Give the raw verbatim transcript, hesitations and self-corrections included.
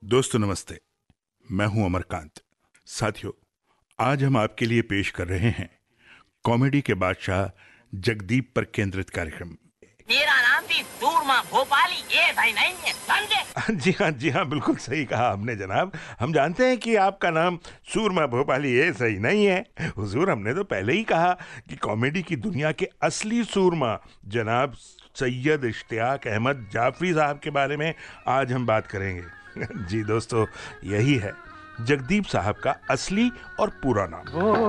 दोस्तों नमस्ते, मैं हूं अमरकांत। साथियों, आज हम आपके लिए पेश कर रहे हैं कॉमेडी के बादशाह जगदीप पर केंद्रित कार्यक्रम। मेरा नाम भी सूरमा भोपाली ये भाई नहीं है, समझे? जी हाँ जी हाँ, बिल्कुल सही कहा आपने जनाब। हम जानते हैं कि आपका नाम सूरमा भोपाली ये सही नहीं है। हुजूर, हमने तो पहले ही कहा कि कॉमेडी की दुनिया के असली सूरमा जनाब सैयद इश्तियाक अहमद जाफरी साहब के बारे में आज हम बात करेंगे। जी दोस्तों, यही है जगदीप साहब का असली और पूरा नाम।